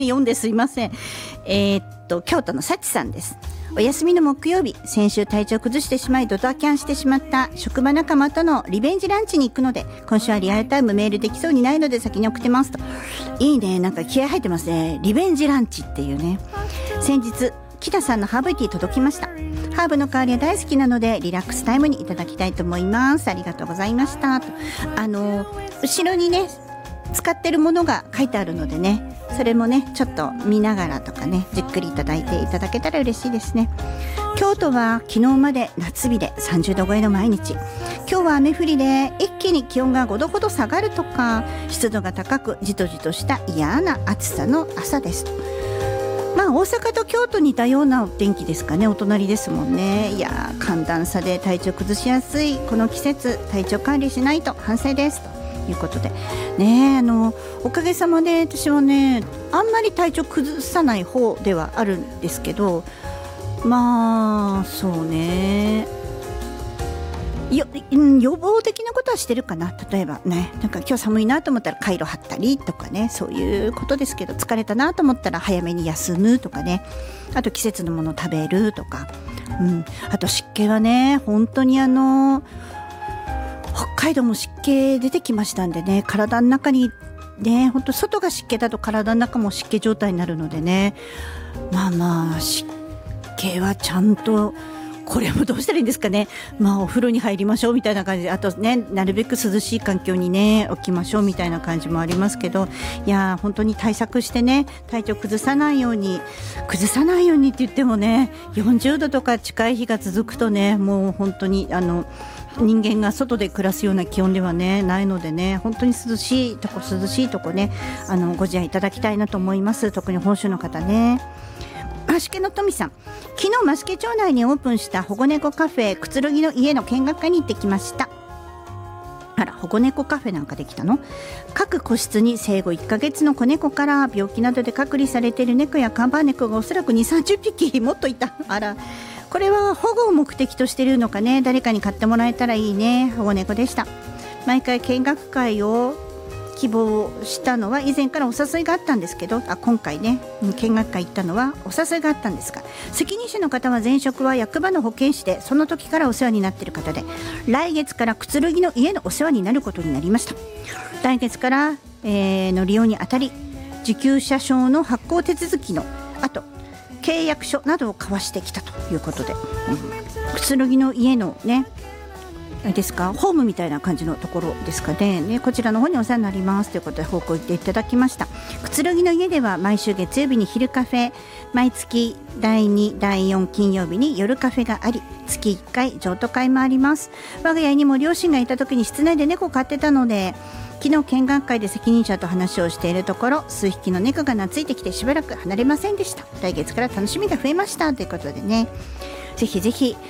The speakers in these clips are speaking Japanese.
読んですいません。京都の幸さんです。お休みの木曜日、先週体調崩してしまいドタキャンしてしまった職場仲間とのリベンジランチに行くので、今週はリアルタイムメールできそうにないので先に送ってますと。いいね、なんか気合入ってますね。リベンジランチっていうね。先日北さんのハーブティー届きました。ハーブの香りは大好きなのでリラックスタイムにいただきたいと思います。ありがとうございましたと。後ろにね使ってるものが書いてあるのでね、それもねちょっと見ながらとかね、じっくりいただいていただけたら嬉しいですね。京都は昨日まで夏日で30度超えの毎日、今日は雨降りで一気に気温が5度ほど下がるとか、湿度が高くじとじとした嫌な暑さの朝です。まあ大阪と京都に似たようなお天気ですかね。お隣ですもんね。いや寒暖差で体調崩しやすいこの季節、体調管理しないと反省ですということでね。おかげさまで私はねあんまり体調崩さない方ではあるんですけど、まあそうね、予防的なことはしてるかな。例えばね、なんか今日寒いなと思ったらカイロ貼ったりとかね、そういうことですけど、疲れたなと思ったら早めに休むとかね、あと季節のものを食べるとか、あと湿気はね本当に北海道も湿気出てきましたんでね、体の中にね、本当外が湿気だと体の中も湿気状態になるのでね、まあ湿気はちゃんと、これもどうしたらいいんですかね。まあお風呂に入りましょうみたいな感じで、あとねなるべく涼しい環境にね置きましょうみたいな感じもありますけど、いや本当に対策してね、体調崩さないようにって言ってもね、40度とか近い日が続くとね、もう本当に人間が外で暮らすような気温ではねないのでね、本当に涼しいとこねご自愛いただきたいなと思います。特に本州の方ね。増毛の富さん、昨日増毛町内にオープンした保護猫カフェくつろぎの家の見学会に行ってきました。あら、保護猫カフェなんかできたの。各個室に生後1ヶ月の子猫から病気などで隔離されている猫や看板猫がおそらく 2,30 匹もっといた。あら、これは保護を目的としているのかね。誰かに買ってもらえたらいいね。保護猫でした。毎回見学会を希望したのは以前からお誘いがあったんですけど、今回ね見学会行ったのはお誘いがあったんですが、責任者の方は前職は役場の保健師で、その時からお世話になっている方で、来月からくつろぎの家のお世話になることになりました。来月から、の利用にあたり、受給者証の発行手続きのあと契約書などを交わしてきたということで、くつろぎの家のねですか、ホームみたいな感じのところですかね。こちらの方にお世話になりますということで報告言っていただきました。くつろぎの家では毎週月曜日に昼カフェ、毎月第2第4金曜日に夜カフェがあり、月1回譲渡会もあります。我が家にも両親がいた時に室内で猫を飼ってたので、昨日見学会で責任者と話をしているところ、数匹の猫が懐いてきてしばらく離れませんでした。来月から楽しみが増えましたということでね、ぜひぜひ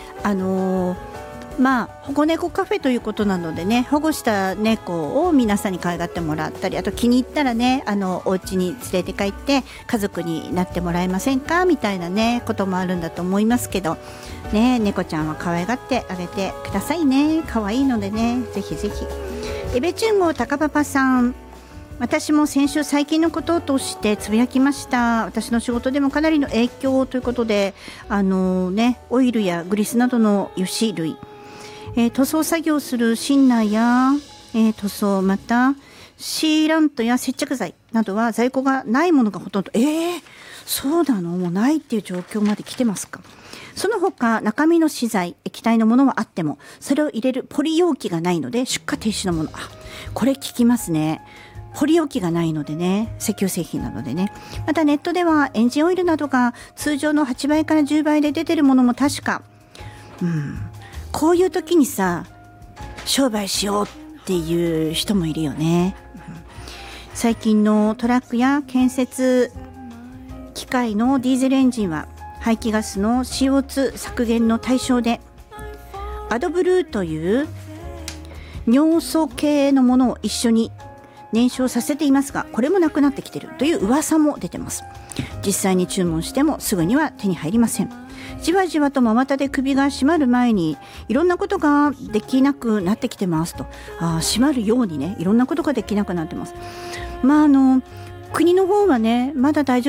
保護猫カフェということなのでね、保護した猫を皆さんに可愛がってもらったり、あと気に入ったらねお家に連れて帰って家族になってもらえませんかみたいなねこともあるんだと思いますけどね、猫ちゃんは可愛がってあげてくださいね。可愛いのでね、ぜひぜひ。エベチュンゴ高パパさん、私も先週最近のことを通してつぶやきました。私の仕事でもかなりの影響ということで、オイルやグリスなどの油脂類、塗装作業するシンナーや、塗装、またシーラントや接着剤などは在庫がないものがほとんど。そうなの、もうないっていう状況まで来てますか。その他中身の資材、液体のものはあってもそれを入れるポリ容器がないので出荷停止のもの。これ効きますね。ポリ容器がないのでね、石油製品なのでね。またネットではエンジンオイルなどが通常の8倍から10倍で出てるものも確か、こういう時にさ商売しようっていう人もいるよね。最近のトラックや建設機械のディーゼルエンジンは排気ガスの CO2 削減の対象で、アドブルーという尿素系のものを一緒に燃焼させていますが、これもなくなってきているという噂も出てます。実際に注文してもすぐには手に入りません。じわじわと真綿で首が締まる前にいろんなことができなくなってきてますと。締まるようにね、いろんなことができなくなってます。国の方はねまだ大丈夫